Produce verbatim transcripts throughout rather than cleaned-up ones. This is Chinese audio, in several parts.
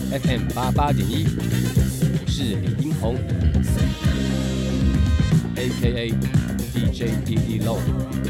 F M 八八点一，我是李英宏 ，A K A D J D D Low。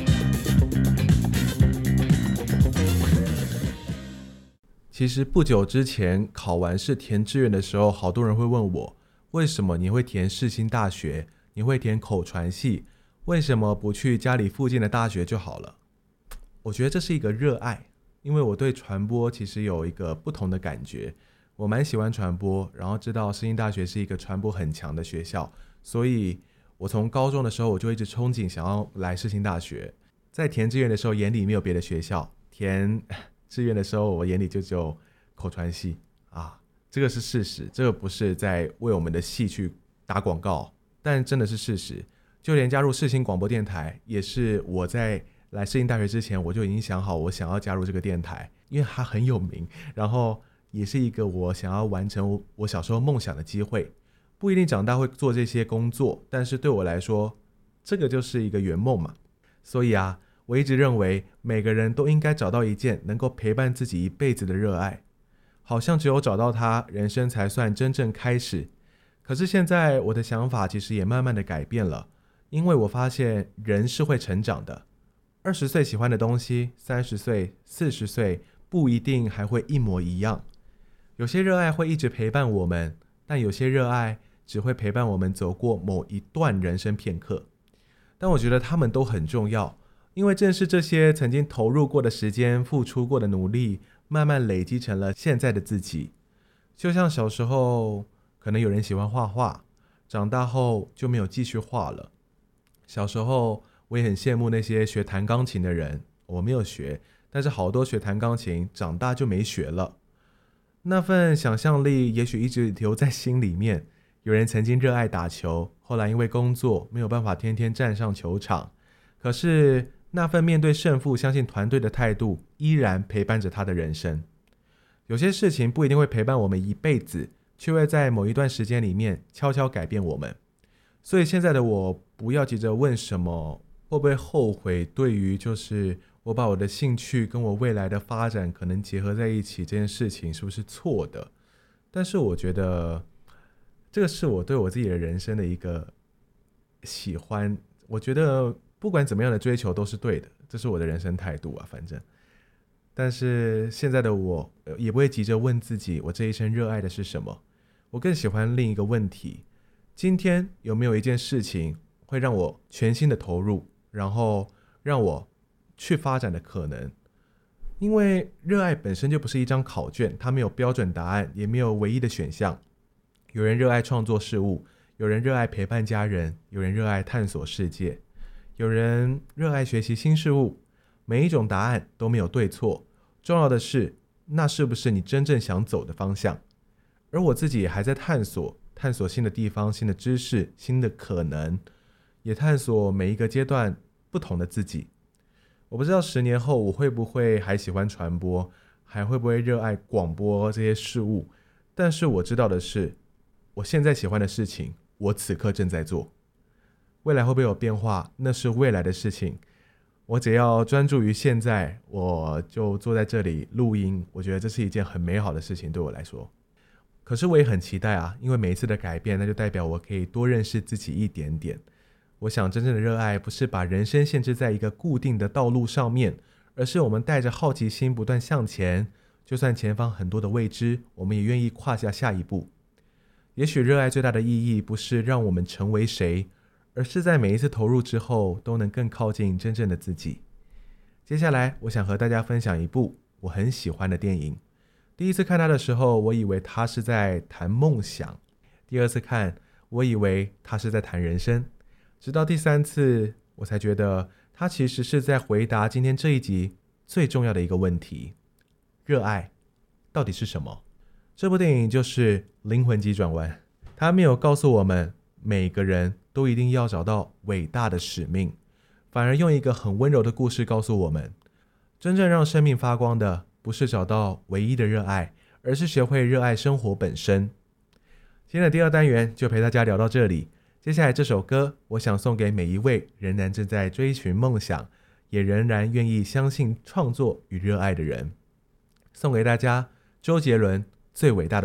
其实不久之前考完试填志愿的时候，好多人会问我，为什么你会填世新大学，你会填口传系，为什么不去家里附近的大学就好了？我觉得这是一个热爱，因为我对传播其实有一个不同的感觉，我蛮喜欢传播，然后知道世新大学是一个传播很强的学校，所以我从高中的时候我就一直憧憬想要来世新大学。在填志愿的时候眼里没有别的学校，填志愿的时候我眼里就只有口传系啊，这个是事实，这个不是在为我们的系去打广告，但真的是事实。就连加入世新广播电台，也是我在来世新大学之前我就已经想好我想要加入这个电台，因为它很有名，然后也是一个我想要完成我小时候梦想的机会。不一定长大会做这些工作，但是对我来说这个就是一个圆梦嘛。所以啊，我一直认为每个人都应该找到一件能够陪伴自己一辈子的热爱，好像只有找到它，人生才算真正开始。可是现在我的想法其实也慢慢的改变了，因为我发现人是会成长的。二十岁喜欢的东西，三十岁、四十岁不一定还会一模一样。有些热爱会一直陪伴我们，但有些热爱只会陪伴我们走过某一段人生片刻。但我觉得他们都很重要，因为正是这些曾经投入过的时间、付出过的努力，慢慢累积成了现在的自己。就像小时候可能有人喜欢画画，长大后就没有继续画了。小时候我也很羡慕那些学弹钢琴的人，我没有学，但是好多学弹钢琴长大就没学了。那份想象力也许一直留在心里面。有人曾经热爱打球，后来因为工作没有办法天天站上球场，可是那份面对胜负相信团队的态度依然陪伴着他的人生。有些事情不一定会陪伴我们一辈子，却会在某一段时间里面悄悄改变我们。所以现在的我不要急着问什么会不会后悔，对于就是我把我的兴趣跟我未来的发展可能结合在一起这件事情是不是错的。但是我觉得这个是我对我自己的人生的一个喜欢，我觉得不管怎么样的追求都是对的，这是我的人生态度啊，反正。但是现在的我也不会急着问自己我这一生热爱的是什么，我更喜欢另一个问题，今天有没有一件事情会让我全心的投入，然后让我去发展的可能。因为热爱本身就不是一张考卷，它没有标准答案，也没有唯一的选项。有人热爱创作事物，有人热爱陪伴家人，有人热爱探索世界，有人热爱学习新事物。每一种答案都没有对错，重要的是那是不是你真正想走的方向。而我自己也还在探索探索新的地方、新的知识、新的可能，也探索每一个阶段不同的自己。我不知道十年后我会不会还喜欢传播，还会不会热爱广播这些事物，但是我知道的是我现在喜欢的事情我此刻正在做。未来会不会有变化，那是未来的事情，我只要专注于现在，我就坐在这里录音，我觉得这是一件很美好的事情对我来说。可是我也很期待啊，因为每一次的改变那就代表我可以多认识自己一点点。我想真正的热爱不是把人生限制在一个固定的道路上面，而是我们带着好奇心不断向前，就算前方很多的未知，我们也愿意跨下下一步。也许热爱最大的意义不是让我们成为谁，而是在每一次投入之后都能更靠近真正的自己。接下来我想和大家分享一部我很喜欢的电影。第一次看它的时候，我以为它是在谈梦想，第二次看我以为它是在谈人生，直到第三次我才觉得它其实是在回答今天这一集最重要的一个问题：热爱到底是什么？这部电影就是《灵魂急转弯》，它没有告诉我们每个人都一定要找到伟大的使命，反而用一个很温柔的故事告诉我们，真正让生命发光的不是找到唯一的热爱，而是学会热爱生活本身。今天的第二单元就陪大家聊到这里，接下来这首歌我想送给每一位仍然正在追寻梦想，也仍然愿意相信创作与热爱的人。送给大家周杰伦最伟大的